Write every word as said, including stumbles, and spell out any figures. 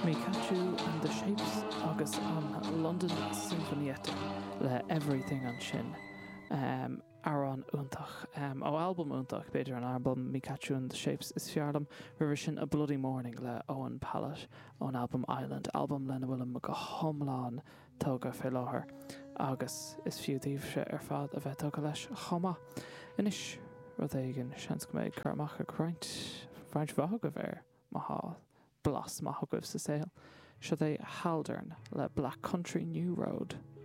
Mikachu and the Shapes agus an London Sinfonietta le Everything an sin um, Aran Untach um, ó album Untach beidir an album Mikachu and the Shapes is fiarlam river sin A Bloody Morning le Owen Pallet on album Island album lena bhfuil go homláán tóga fé láthair agus is fiúdaíh se ar fad a bheith tóga leis chomá inis rud éigen seans go méid chuirmach a craint French bhag a bhéir maha blas ma hugah sa sail. Should they Haldern le Black Country New Road